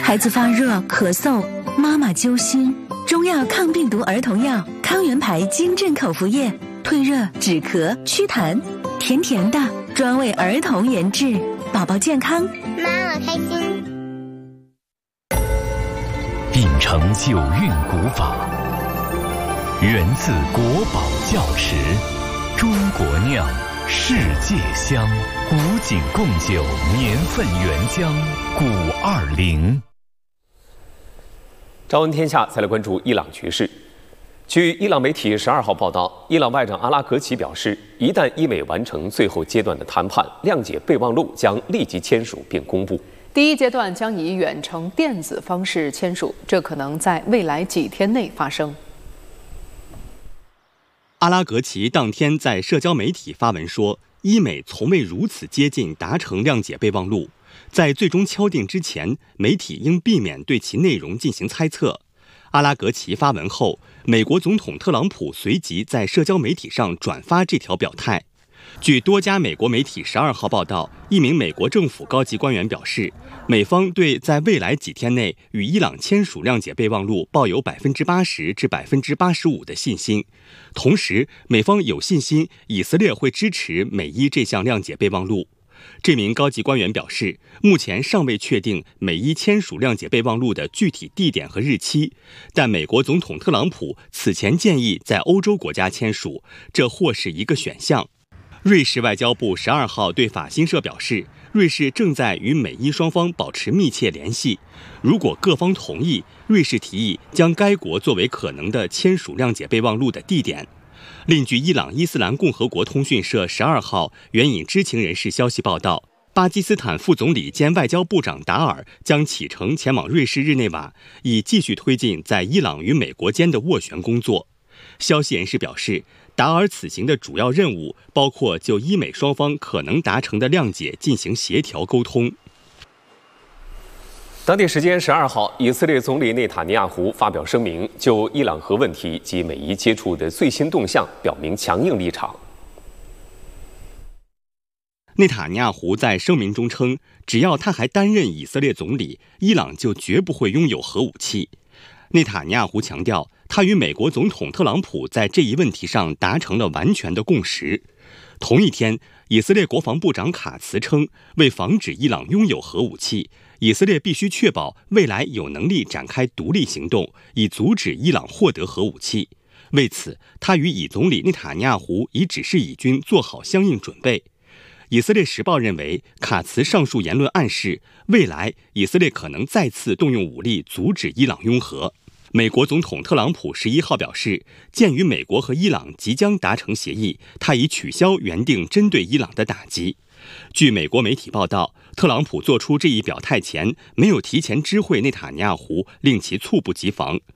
孩子发热、咳嗽，妈妈揪心。中药抗病毒儿童药康源牌金镇口服液，退热、止咳、祛痰，甜甜的，专为儿童研制，宝宝健康， 妈妈开心。 秉承九韵古法，源自国宝窖池，中国酿，世界香，古井贡酒年份原浆520。 朝闻天下，再来关注伊朗局势。据伊朗媒体12号报道，伊朗外长阿拉格齐表示，一旦伊美完成最后阶段的谈判，谅解备忘录将立即签署并公布。 第一阶段将以远程电子方式签署，这可能在未来几天内发生。 阿拉格齐当天在社交媒体发文说，伊美从未如此接近达成谅解备忘录，在最终敲定之前，媒体应避免对其内容进行猜测。阿拉格齐发文后，美国总统特朗普随即在社交媒体上转发这条表态。据多家美国媒体12号报道，一名美国政府高级官员表示，美方对在未来几天内与伊朗签署谅解备忘录抱有80%至85%的信心。同时，美方有信心以色列会支持美伊这项谅解备忘录。这名高级官员表示，目前尚未确定美伊签署谅解备忘录的具体地点和日期，但美国总统特朗普此前建议在欧洲国家签署，这或是一个选项。瑞士外交部12号对法新社表示，瑞士正在与美伊双方保持密切联系，如果各方同意，瑞士提议将该国作为可能的签署谅解备忘录的地点。另据伊朗伊斯兰共和国通讯社12号援引知情人士消息报道，巴基斯坦副总理兼外交部长达尔将启程前往瑞士日内瓦，以继续推进在伊朗与美国间的斡旋工作。消息人士表示，达尔此行的主要任务包括就伊美双方可能达成的谅解进行协调沟通。 当地时间12号，以色列总理内塔尼亚胡发表声明，就伊朗核问题及美伊接触的最新动向表明强硬立场。 内塔尼亚胡在声明中称，只要他还担任以色列总理，伊朗就绝不会拥有核武器。内塔尼亚胡强调，他与美国总统特朗普在这一问题上达成了完全的共识。同一天，以色列国防部长卡茨称，为防止伊朗拥有核武器，以色列必须确保未来有能力展开独立行动，以阻止伊朗获得核武器。为此，他与以总理内塔尼亚胡已指示以军做好相应准备。以色列时报认为，卡茨上述言论暗示，未来以色列可能再次动用武力阻止伊朗拥核。美国总统特朗普11号表示，鉴于美国和伊朗即将达成协议，他已取消原定针对伊朗的打击。据美国媒体报道，特朗普做出这一表态前，没有提前知会内塔尼亚胡，令其猝不及防。